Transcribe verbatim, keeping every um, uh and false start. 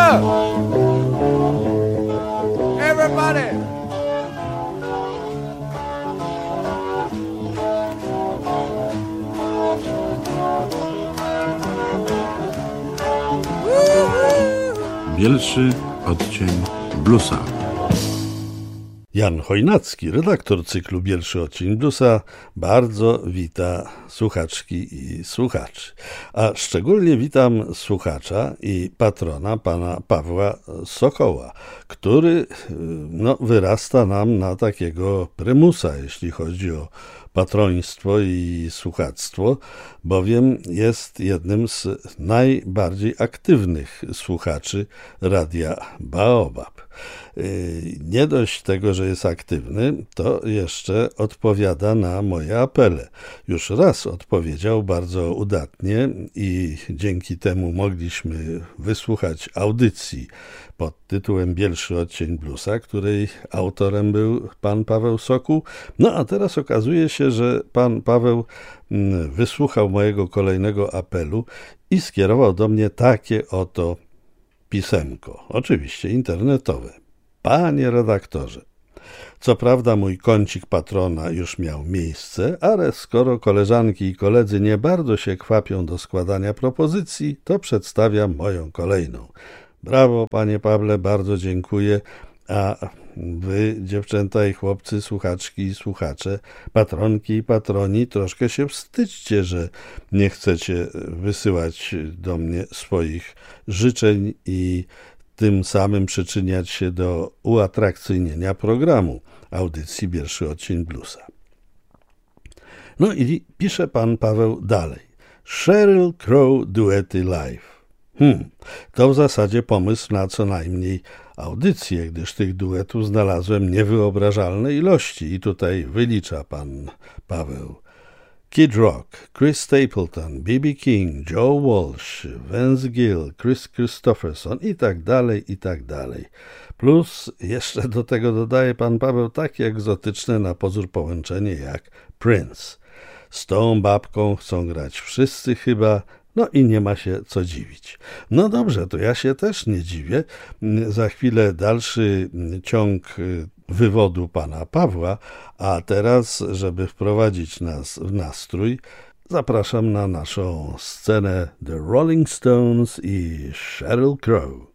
Everybody. Bielszy odcień bluesa. Jan Chojnacki, redaktor cyklu Bielszy odcień bluesa, bardzo wita słuchaczki i słuchaczy. A szczególnie witam słuchacza i patrona pana Pawła Sokoła, który no, wyrasta nam na takiego prymusa, jeśli chodzi o patroństwo i słuchactwo, bowiem jest jednym z najbardziej aktywnych słuchaczy Radia Baobab. Nie dość tego, że jest aktywny, to jeszcze odpowiada na moje apele. Już raz odpowiedział bardzo udatnie i dzięki temu mogliśmy wysłuchać audycji pod tytułem Bielszy odcień bluesa, której autorem był pan Paweł Sokół. No a teraz okazuje się, że pan Paweł wysłuchał mojego kolejnego apelu i skierował do mnie takie oto pisemko, oczywiście internetowe. Panie redaktorze, co prawda mój kącik patrona już miał miejsce, ale skoro koleżanki i koledzy nie bardzo się kwapią do składania propozycji, to przedstawiam moją kolejną. Brawo, panie Pawle, bardzo dziękuję, a wy, dziewczęta i chłopcy, słuchaczki i słuchacze, patronki i patroni, troszkę się wstydźcie, że nie chcecie wysyłać do mnie swoich życzeń i tym samym przyczyniać się do uatrakcyjnienia programu audycji Bielszy odcień bluesa. No i pisze pan Paweł dalej. Sheryl Crow duety live. Hmm, to w zasadzie pomysł na co najmniej audycję, gdyż tych duetów znalazłem niewyobrażalne ilości i tutaj wylicza pan Paweł. Kid Rock, Chris Stapleton, B B King, Joe Walsh, Vance Gill, Chris Christopherson i tak dalej, i tak dalej. Plus jeszcze do tego dodaje pan Paweł takie egzotyczne na pozór połączenie jak Prince. Z tą babką chcą grać wszyscy chyba, no i nie ma się co dziwić. No dobrze, to ja się też nie dziwię. Za chwilę dalszy ciąg wywodu pana Pawła, a teraz, żeby wprowadzić nas w nastrój, zapraszam na naszą scenę The Rolling Stones i Sheryl Crow.